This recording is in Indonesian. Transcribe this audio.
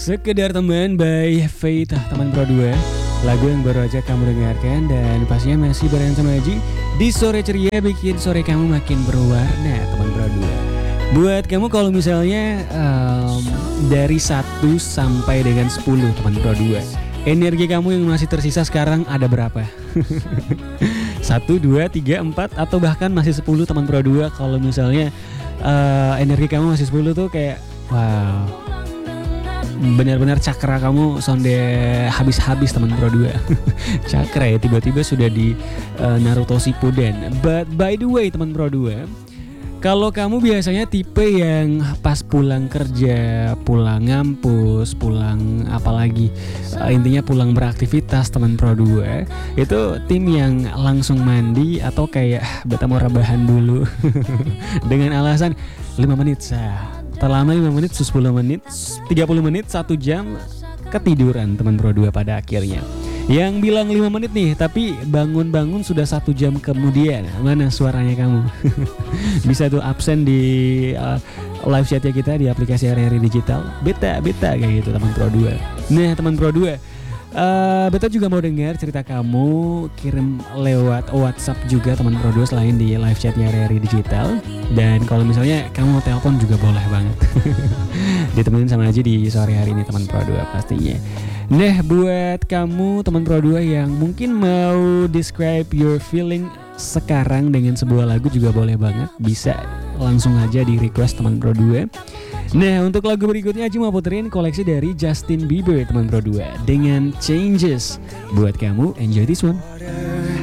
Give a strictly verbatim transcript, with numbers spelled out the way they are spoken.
Sekedar Teman by Faith, teman Pro dua. Lagu yang baru aja kamu dengarkan dan pastinya masih bareng sama Aji di sore ceria bikin sore kamu makin berwarna, teman Pro dua. Buat kamu kalau misalnya um, dari satu sampai dengan sepuluh, teman Pro dua, energi kamu yang masih tersisa sekarang ada berapa? satu, dua, tiga, empat atau bahkan masih sepuluh, teman Pro dua. Kalau misalnya uh, energi kamu masih sepuluh tuh kayak wow, benar-benar cakra kamu sonde habis-habis, teman Pro dua. Cakra ya tiba-tiba sudah di uh, Naruto Shippuden. But by the way, teman Pro dua, kalau kamu biasanya tipe yang pas pulang kerja, pulang ngampus, pulang apalagi uh, intinya pulang beraktivitas, teman Pro dua, itu tim yang langsung mandi atau kayak beta mau rebahan dulu dengan alasan lima menit sah. Terlama lima menit, sepuluh menit, tiga puluh menit, satu jam, ketiduran, teman Pro dua pada akhirnya. Yang bilang lima menit nih, tapi bangun-bangun sudah satu jam kemudian. Mana suaranya kamu? Bisa tuh absen di uh, live chatnya kita di aplikasi Hari-Hari Digital. Beta, beta kayak gitu, teman Pro dua. Nah, teman Pro dua, Uh, Beta juga mau dengar cerita kamu, kirim lewat WhatsApp juga, teman Pro dua, selain di live chatnya Hari-Hari Digital. Dan kalau misalnya kamu mau telepon juga boleh banget. Ditemenin sama aja di sore hari ini, teman Pro dua pastinya. Nah, buat kamu teman Pro dua yang mungkin mau describe your feeling sekarang dengan sebuah lagu juga boleh banget. Bisa langsung aja di request, teman Pro dua. Nah, untuk lagu berikutnya Aji mau puterin koleksi dari Justin Bieber, teman Pro dua, dengan Changes. Buat kamu, enjoy this one.